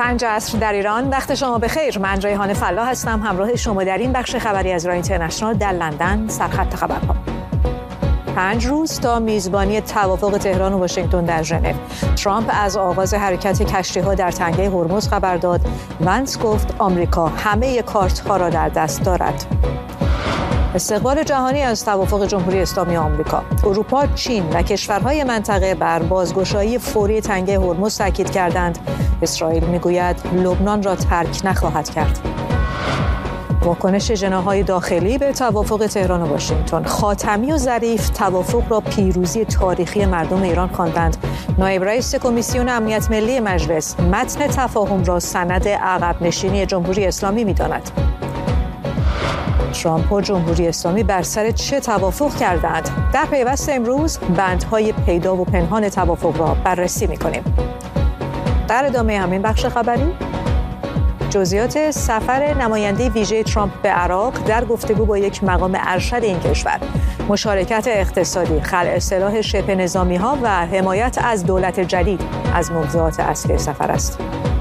5 عصر در ایران. وقت شما بخیر. من ریحانه فلاح هستم، همراه شما در این بخش خبری از رای اینترنشنال در لندن. سرخط خبرها: 5 روز تا میزبانی توافق تهران و واشنگتن در ژنو. ترامپ از آغاز حرکت کشتی‌ها در تنگه هرمز خبر داد. ونس گفت آمریکا همه کارت‌ها را در دست دارد. استقبال جهانی از توافق جمهوری اسلامی آمریکا. اروپا، چین و کشورهای منطقه بر بازگشایی فوری تنگه هرمز تاکید کردند. اسرائیل میگوید لبنان را ترک نخواهد کرد. واکنش ژنوهای داخلی به توافق تهران و واشنگتن. خاتمی و ظریف توافق را پیروزی تاریخی مردم ایران خواندند. نایب رئیس کمیسیون امنیت ملی مجلس متن تفاهم را سند عقب نشینی جمهوری اسلامی می‌داند. ترامپ و جمهوری اسلامی بر سر چه توافق کردند؟ در پیوست امروز بندهای پیدا و پنهان توافق را بررسی می‌کنیم. در ادامه همین بخش خبری، جزئیات سفر نماینده ویژه ترامپ به عراق در گفتگو با یک مقام ارشد این کشور، مشارکت اقتصادی، خلع سلاح شبه نظامی‌ها و حمایت از دولت جدید از موضوعات اصلی سفر است.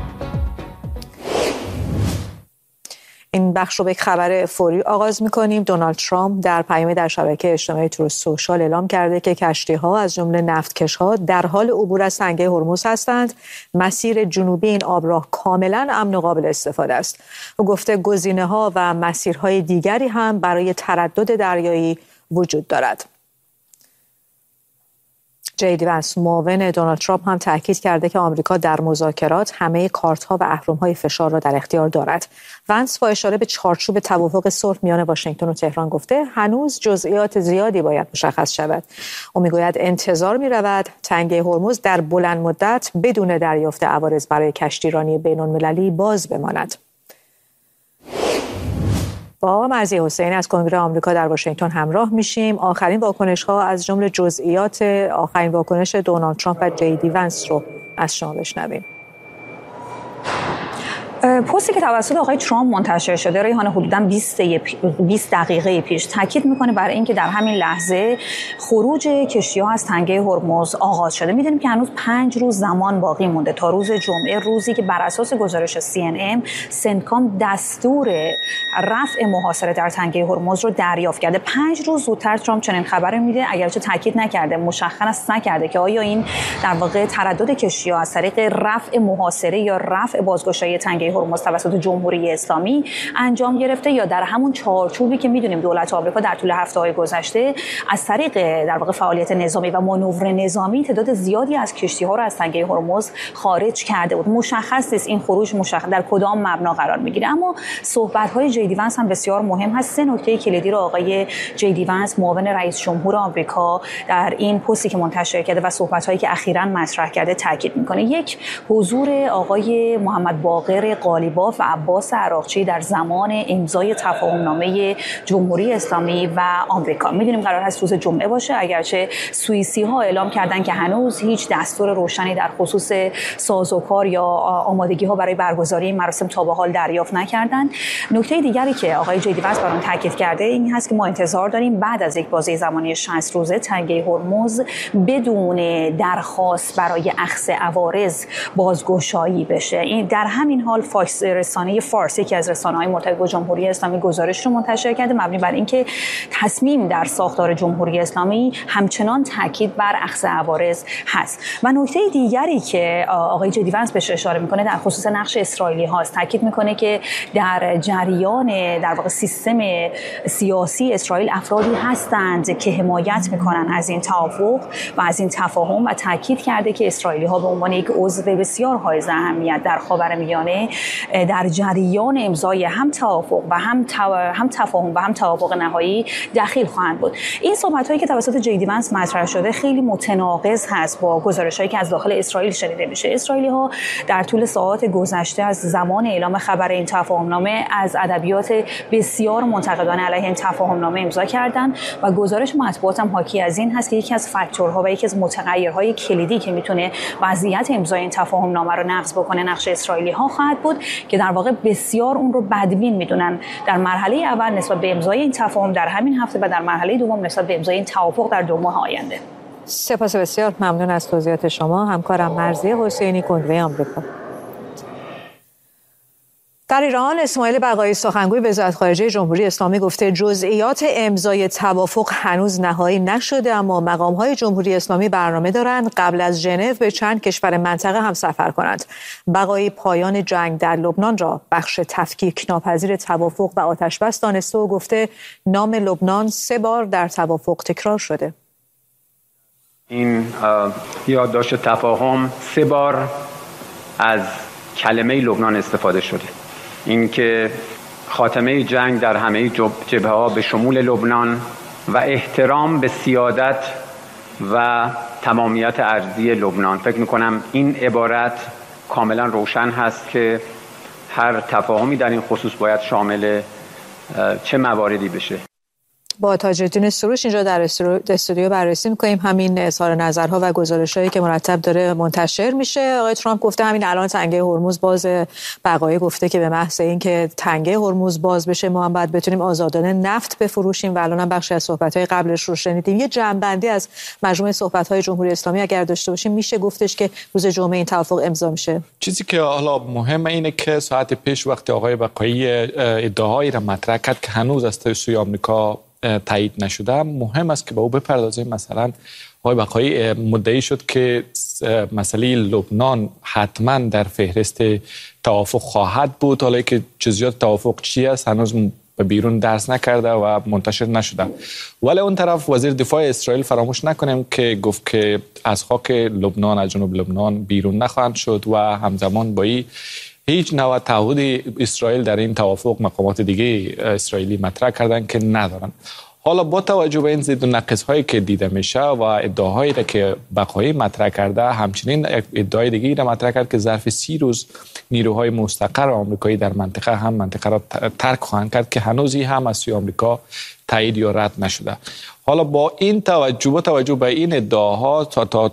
این بخش رو به یک خبر فوری آغاز می‌کنیم. دونالد ترامپ در پیامی در شبکه اجتماعی تروث سوشال اعلام کرده که کشتی‌ها از جمله نفتکش‌ها در حال عبور از تنگه هرمز هستند. مسیر جنوبی این آبراه کاملاً امن و قابل استفاده است. او گفته گزینه‌ها و مسیرهای دیگری هم برای تردد دریایی وجود دارد. جیدی ونس، معاون دونالد ترامپ، هم تاکید کرده که آمریکا در مذاکرات همه کارت‌ها و اهرم‌های فشار را در اختیار دارد. ونس با اشاره به چارچوب توافق صلح میان واشنگتن و تهران گفته هنوز جزئیات زیادی باید مشخص شود. او میگوید انتظار می‌رود تنگه هرمز در بلند مدت بدون دریافت عوارض برای کشتیرانی بین‌المللی باز بماند. با مرضی حسینی از کنگره آمریکا در واشنگتن همراه میشیم. آخرین واکنش‌ها از جمله جزئیات آخرین واکنش دونالد ترامپ و جیدی ونس رو از شما بشنویم. پستی که توسط آقای ترامپ منتشر شده، ریحانه، حدوداً 20 دقیقه پیش تاکید میکنه بر اینکه در همین لحظه خروج کشتی‌ها از تنگه هرمز آغاز شده. میدونیم که هنوز 5 روز زمان باقی مونده تا روز جمعه، روزی که بر اساس گزارش CNN سنتکام دستور رفع محاصره در تنگه هرمز رو دریافت کرده. 5 روز زودتر ترامپ چنین خبری میده، اگرچه تاکید نکرده، مشخص نکرده که آیا این در واقع تردد کشتی‌ها از طریق رفع محاصره یا رفع بازگشایی تنگه هرمز توسط جمهوری اسلامی انجام گرفته یا در همون چارچوبی که میدونیم دولت آمریکا در طول هفته‌های گذشته از طریق در واقع فعالیت نظامی و مانور نظامی تعداد زیادی از کشتی‌ها رو از تنگه هرمز خارج کرده بود. مشخص نیست این خروج در کدام مبنا قرار میگیره، اما صحبت‌های جیدی ونس هم بسیار مهم هست. 3 نکته کلیدی رو آقای جیدی ونس، معاون رئیس جمهور آمریکا، در این پستی که منتشر کرده و صحبت‌هایی که اخیراً مطرح کرده تاکید می‌کنه. یک، حضور آقای محمد باقر قالیباف و عباس عراقچی در زمان امضای تفاهمنامه جمهوری اسلامی و آمریکا. می‌دونیم قرار هست روز جمعه باشه، اگرچه سوئیسی‌ها اعلام کردن که هنوز هیچ دستور روشنی در خصوص سازوکار یا آمادگی‌ها برای برگزاری این مراسم تا به حال دریافت نکردند. نکته دیگری که آقای جیدی ونس بر آن تاکید کرده این هست که ما انتظار داریم بعد از یک بازه زمانی 60 روزه تنگه هرمز بدون درخواست برای اخذ عوارض بازگشایی بشه. این در همین حال رسانه فارس، یکی از رسانه‌های مرتبط با جمهوری اسلامی، گزارش رو منتشر کرده مبنی بر اینکه تصمیم در ساختار جمهوری اسلامی همچنان تاکید بر اخذ عوارض هست. و نکته دیگری که آقای جیدی ونس بهش اشاره میکنه در خصوص نقش اسرائیلی هاست. تاکید میکنه که در جریان در واقع سیستم سیاسی اسرائیل افرادی هستند که حمایت میکنن از این توافق و از این تفاهم و تاکید کرده که اسرائیلی ها به عنوان یک عضو بسیار حائز اهمیت در خاورمیانه در جریان امضای هم توافق و هم تفاهم و هم توافق نهایی دخیل خواهند بود. این صحبت‌هایی که توسط جیدی ونس مطرح شده خیلی متناقض هست با گزارش‌هایی که از داخل اسرائیل شنیده میشه. اسرائیلی‌ها در طول ساعات گذشته از زمان اعلام خبر این تفاهمنامه از ادبیات بسیار منتقدانه علیه این تفاهمنامه امضا کردند و گزارش مطبوعات هم حاکی از این هست که یکی از فاکتورها و یکی از متغیرهای کلیدی که میتونه وضعیت امضای این تفاهمنامه رو نقض بکنه نقش اسرائیلی‌ها خواهد بود که در واقع بسیار اون رو بدبین میدونن در مرحله اول نسبت به امضای این تفاهم در همین هفته و در مرحله دوم نسبت به امضای این توافق در 2 ماه آینده. سپاس بسیار ممنون از توضیحات شما همکارم مرضیه حسینی، کنگره آمریکا. در ایران اسماعیل بقایی سخنگوی وزارت خارجه جمهوری اسلامی گفته جزئیات امضای توافق هنوز نهایی نشده، اما مقام‌های جمهوری اسلامی برنامه دارند قبل از ژنو به چند کشور منطقه هم سفر کنند. بقایی پایان جنگ در لبنان را بخش تفکیک ناپذیر توافق و آتش‌بس دانسته و گفته نام لبنان 3 بار در توافق تکرار شده. این یادداشت تفاهم 3 بار از کلمه لبنان استفاده شده. این که خاتمه جنگ در همه جبهه‌ها به شمول لبنان و احترام به سیادت و تمامیت ارضی لبنان. فکر می‌کنم این عبارت کاملا روشن هست که هر تفاهمی در این خصوص باید شامل چه مواردی بشه. با تاج الدین سروش اینجا در استودیو بررسی می‌کنیم همین اظهار نظرها و گزارش‌هایی که مرتب داره منتشر میشه. آقای ترامپ گفته همین الان تنگه هرمز باز. بقایی گفته که به محض اینکه تنگه هرمز باز بشه ما هم باید بتونیم آزادانه نفت بفروشیم و الان هم بخشی از صحبت‌های قبلش رو شنیدیم. یه جمع‌بندی از مجموعه صحبت‌های جمهوری اسلامی اگر داشته باشیم میشه گفتش که روز جمعه این توافق امضا میشه. چیزی که حالا مهمه اینه که ساعت پیش وقت آقای بقایی ادعاهایی را مطرح کرد که هنوز از سوی آمریکا تایید نشده، مهم است که به او بپردازیم. مثلا آقای بقایی مدعی شد که مسئله لبنان حتما در فهرست توافق خواهد بود، حالا که جزئیات توافق چی است هنوز به بیرون درس نکرده و منتشر نشده. ولی اون طرف وزیر دفاع اسرائیل فراموش نکنیم که گفت که از خاک لبنان، از جنوب لبنان بیرون نخواهند شد و همزمان با هیچ نوع تعهد اسرائیل در این توافق مقامات دیگه اسرائیلی مطرح کردن که ندارن. حالا با توجه به این زد و نقص هایی که دیده میشه و ادعاهایی که بقایی مطرح کرده، همچنین ادعای دیگه را مطرح کرد که ظرف 30 روز نیروهای مستقر آمریکایی در منطقه هم منطقه را ترک خواهند کرد که هنوزی هم از سوی آمریکا تایید یا رد نشده. حالا با این توجه به این ادعاها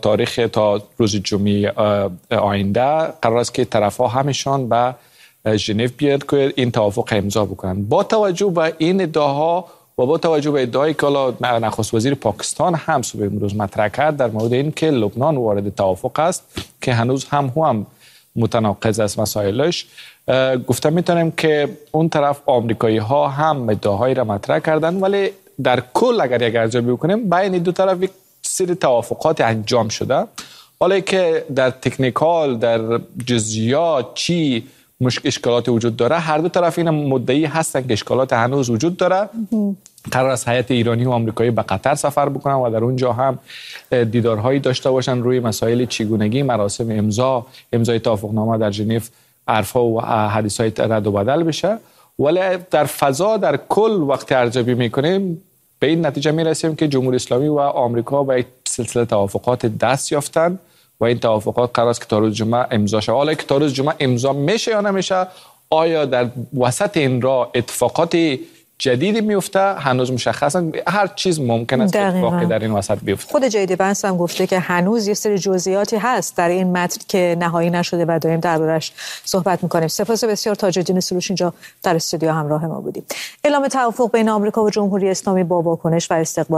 تا روز جمعه آینده قرار است که طرف‌ها همشان به ژنو بیاد که این توافق امضا بکنند. با توجه به این ادعاها و با توجه به ادعایی که نخست وزیر پاکستان هم صبح امروز مطرح کرد در مورد این که لبنان وارد توافق است که هنوز هم متناقض است مسائلش، گفتم میتونیم که اون طرف آمریکایی ها هم ادعاهایی را مطرح کردن، ولی در کل اگر یک ارزیابی بکنیم بین دو طرف یک سری توافقات انجام شده. حالا که در تکنیکال در جزئیات چی اشکالات وجود داره، هر دو طرف این مدعی هستن که اشکالات هنوز وجود داره. قرار است هیئت ایرانی و آمریکایی به قطر سفر بکنن و در اونجا هم دیدارهایی داشته باشن روی مسائل چگونگی مراسم امضای توافقنامه در ژنو حرفا و حدیث‌های رد و بدل بشه. ولی در فضا در کل وقتی ارزیابی میکنیم به این نتیجه میرسیم که جمهوری اسلامی و آمریکا با یک سلسله توافقات دست یافتن و این توافقات قرار است که تا روز جمعه امضا شه. حالا که تا روز جمعه امضا میشه یا نمیشه، آیا در وسط این راه اتفاقات جدیدی میفته هنوز مشخصا. هر چیز ممکن است اتفاقی در این وسط بیفته. خود جی دی وانس هم گفته که هنوز یه سری جزئیاتی هست در این متن که نهایی نشده و داریم دربارش صحبت میکنیم. سپاس بسیار تاج الدین سروش اینجا در استودیو همراه ما بودیم. اعلام توافق بین آمریکا و جمهوری اسلامی با واکنش و استقبال